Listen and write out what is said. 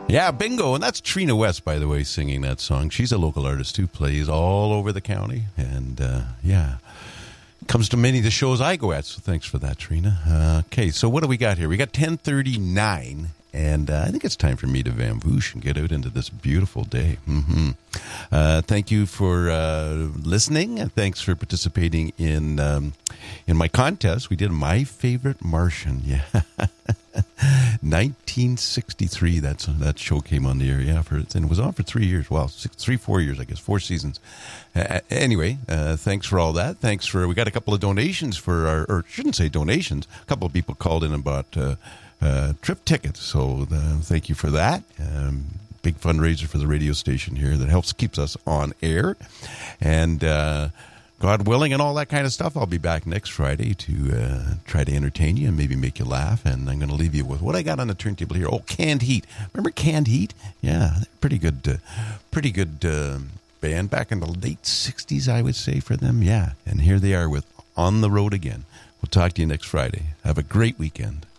Yeah, bingo. And that's Trina West, by the way, singing that song. She's a local artist who plays all over the county. And, comes to many of the shows I go at. So thanks for that, Trina. Okay, so what do we got here? We got 10:39. And I think it's time for me to vamoose and get out into this beautiful day. Thank you for listening, and thanks for participating in my contest. We did My Favorite Martian. Yeah. 1963, that show came on the air, and it was on for 3 years. Well, 4 years, I guess, 4 seasons. Anyway, thanks for all that. We got a couple of donations or shouldn't say donations. A couple of people called in about trip tickets, so thank you for that. Big fundraiser for the radio station here that keeps us on air. And God willing and all that kind of stuff, I'll be back next Friday to try to entertain you and maybe make you laugh. And I'm going to leave you with what I got on the turntable here. Oh, Canned Heat. Remember Canned Heat? Yeah, pretty good band back in the late 60s, I would say, for them. Yeah, and here they are with On the Road Again. We'll talk to you next Friday. Have a great weekend.